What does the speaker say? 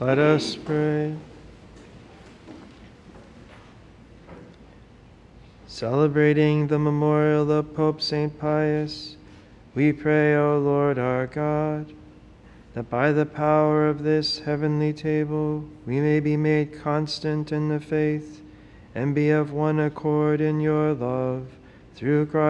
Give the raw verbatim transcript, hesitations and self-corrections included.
Let us pray. Celebrating the memorial of Pope Saint Pius, we pray, O Lord our God, that by the power of this heavenly table we may be made constant in the faith and be of one accord in your love, through Christ